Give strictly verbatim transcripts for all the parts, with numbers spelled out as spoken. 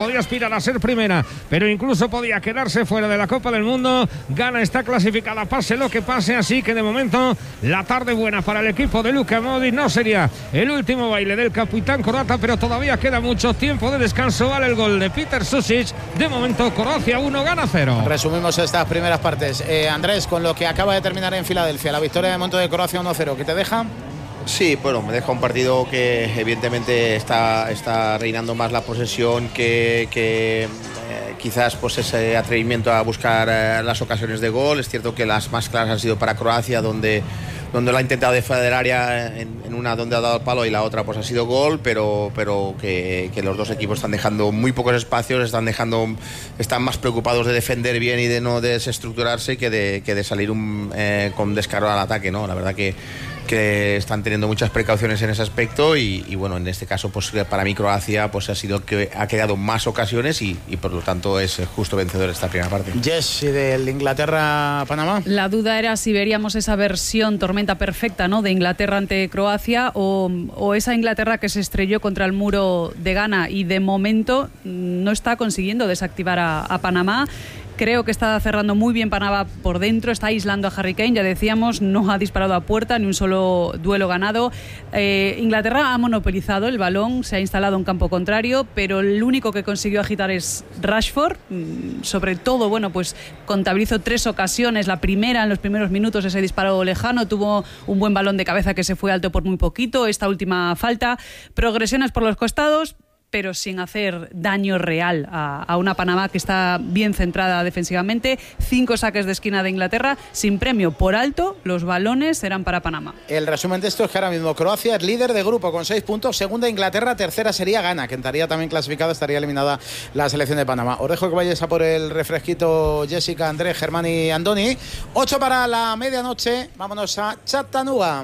podía aspirar a ser primera, pero incluso podía quedarse fuera de la Copa del Mundo. Ghana está clasificada, pase lo que pase, así que de momento la tarde buena para el equipo de Luka Modric. No sería el último baile del capitán croata, pero todavía queda mucho tiempo de descanso. Vale el gol de Petar Sušić. De momento Croacia uno, Ghana cero. Resumimos estas primeras partes. Eh, Andrés, con lo que acaba de terminar en Filadelfia, la victoria de momento de Croacia uno cero, ¿qué te deja? Sí, bueno, me deja un partido que evidentemente está, está reinando más la posesión, que, que eh, quizás pues ese atrevimiento a buscar eh, las ocasiones de gol. Es cierto que las más claras han sido para Croacia, donde, donde lo ha intentado de fuera del área, en, en una donde ha dado el palo y la otra pues ha sido gol, pero, pero que, que los dos equipos están dejando muy pocos espacios, están dejando, están más preocupados de defender bien y de no desestructurarse que de, que de salir un, eh, con descaro al ataque, ¿no? La verdad que que están teniendo muchas precauciones en ese aspecto y, y bueno, en este caso pues para mí Croacia pues ha sido que ha creado más ocasiones y, y por lo tanto es justo vencedor esta primera parte. Jess, ¿y del Inglaterra-Panamá? La duda era si veríamos esa versión tormenta perfecta, ¿no?, de Inglaterra ante Croacia o, o esa Inglaterra que se estrelló contra el muro de Ghana y de momento no está consiguiendo desactivar a, a Panamá. Creo que está cerrando muy bien Panamá por dentro, está aislando a Harry Kane, ya decíamos, no ha disparado a puerta, ni un solo duelo ganado. Eh, Inglaterra ha monopolizado el balón, se ha instalado en campo contrario, pero el único que consiguió agitar es Rashford. Sobre todo, bueno, pues contabilizó tres ocasiones. La primera, en los primeros minutos, ese disparo lejano, tuvo un buen balón de cabeza que se fue alto por muy poquito. Esta última falta, progresiones por los costados, pero sin hacer daño real a, a una Panamá que está bien centrada defensivamente. Cinco saques de esquina de Inglaterra, sin premio por alto, los balones serán para Panamá. El resumen de esto es que ahora mismo Croacia es líder de grupo con seis puntos, segunda Inglaterra, tercera sería Ghana, que estaría también clasificada, estaría eliminada la selección de Panamá. Os dejo que vayáis a por el refresquito, Jessica, Andrés, Germán y Andoni. Ocho para la medianoche, vámonos a Chattanooga.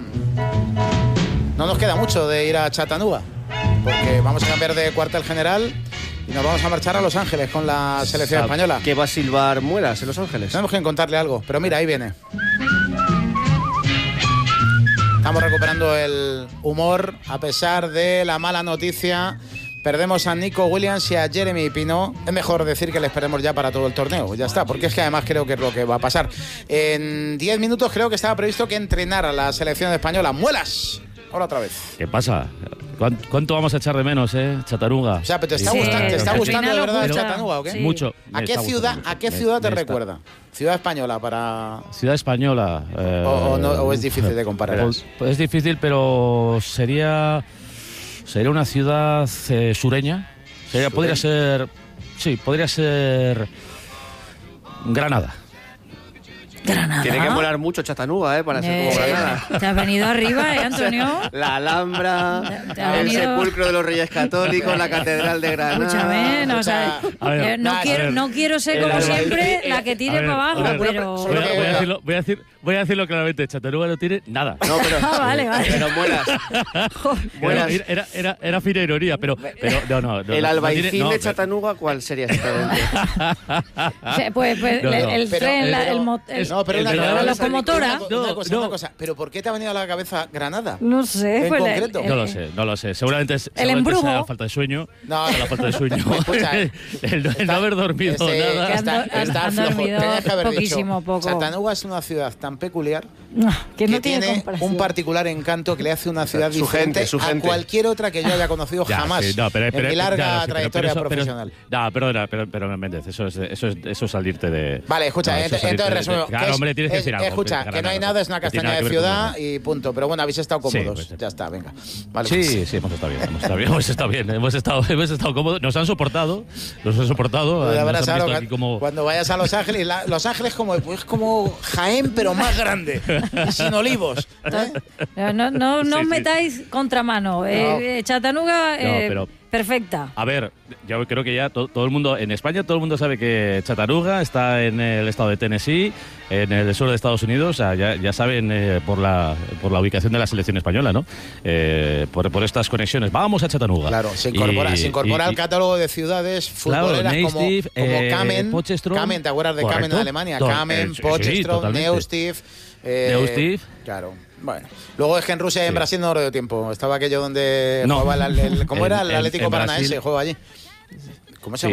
No nos queda mucho de ir a Chattanooga, porque vamos a cambiar de cuartel general y nos vamos a marchar a Los Ángeles con la selección española. ¿Qué va a silbar Muelas en Los Ángeles? Tenemos que contarle algo, pero mira, ahí viene. Estamos recuperando el humor a pesar de la mala noticia. Perdemos a Nico Williams y a Jeremy Pino. Es mejor decir que les perdemos ya para todo el torneo. Ya está, porque es que además creo que es lo que va a pasar. En diez minutos creo que estaba previsto que entrenara la selección española. ¡Muelas! Hola otra vez. ¿Qué pasa? ¿Cuánto vamos a echar de menos, eh? Chattanooga. O sea, pero ¿te está, sí, gustando, ¿te está gustando de verdad pero, Chattanooga o qué? Sí. Mucho. ¿A qué ciudad, ¿a qué ciudad te recuerda? ¿Ciudad española para...? Ciudad española. Eh, o, o, no, ¿O es difícil de comparar? Pues, pues es difícil, pero sería... Sería una ciudad eh, sureña. Sería, podría ser... Sí, podría ser... Granada. Granada. Tiene que molar mucho Chattanooga, ¿eh? Para ser eh, como Granada. Te has venido arriba, ¿eh, Antonio? La Alhambra, te, te el venido... sepulcro de los Reyes Católicos, la Catedral de Granada. Escúchame, no, o sea, ver, no, quiero, no quiero ser como siempre el, la que tire ver, para abajo, pero... Voy a, voy, a decirlo, voy, a decir, voy a decirlo claramente, Chattanooga no tiene nada. No, pero... ah, vale, vale. Pero Muelas. Muelas. Era, era, era, era fina ironía, pero, pero no, no, no. El albaicín no tiene, no, de Chattanooga, ¿cuál sería exactamente? pues pues no, no. el, el pero, tren, pero, la, el, mo, el, no, pero el, una, la locomotora. Una, una, cosa, no. una cosa, ¿pero por qué te ha venido a la cabeza Granada? No sé. ¿En pues concreto? El, el, no lo sé, no lo sé. Seguramente es, el seguramente embrujo. sea la falta de sueño. No, la falta de sueño. Escucha, el, el, está, el no haber dormido este, nada. Que está, está, está han flojo. dormido Tenías que haber poquísimo, dicho, poco. Chattanooga es una ciudad tan peculiar no, que, no que tiene, tiene un particular encanto que le hace una ciudad su diferente gente, su a gente. cualquier otra que yo haya conocido ya, jamás sí, no, pero, pero, en mi larga ya, sí, trayectoria pero, pero profesional. Pero, no, perdona, pero, pero Méndez, eso es, eso, es, eso es salirte de... Vale, escucha, no, entonces, entonces resumo. Claro, hombre, tienes que decir algo. Escucha, que no hay nada, es una castaña de ciudad y punto. Pero bueno, habéis estado cómodos. Sí, pues, ya está, venga. Vale, sí, pues. sí, hemos estado bien, hemos estado bien, hemos estado bien, hemos estado, hemos estado cómodos, nos han soportado, nos han soportado. Nos han visto aquí como... Cuando vayas a Los Ángeles, la, Los Ángeles como, es como Jaén, pero más grande, y sin olivos. ¿eh? No, no, no sí, os metáis sí. contramano. Eh, no. Chattanooga, eh, no, pero... perfecta. A ver, yo creo que ya to, todo el mundo, en España todo el mundo sabe que Chattanooga está en el estado de Tennessee, en el sur de Estados Unidos, o sea, ya, ya saben eh, por, la, por la ubicación de la selección española, ¿no? Eh, por, por estas conexiones. Vamos a Chattanooga. Claro, se incorpora, y, se incorpora y, al catálogo de ciudades futboleras claro, como, Neustift, como eh, Kamen, Potchefstroom. Kamen, ¿te acuerdas de Correcto. Kamen en Alemania? Todo, Kamen, eh, sí, Potchefstroom, sí, Neustift. Eh, Neustift. Claro. Bueno, luego es que en Rusia y en sí. Brasil no lo dio tiempo. Estaba aquello donde no. jugaba el, el ¿cómo era? El en, Atlético en Paranaense, Brasil, juega allí. ¿Cómo se